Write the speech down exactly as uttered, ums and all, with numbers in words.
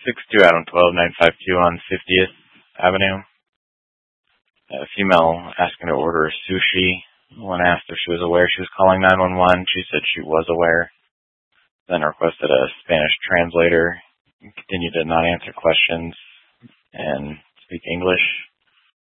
six two Adam twelve nine five two on fiftieth Avenue. A female asking to order sushi. One asked if she was aware she was calling nine one one. She said she was aware. Then requested a Spanish translator. Continued to not answer questions and speak English.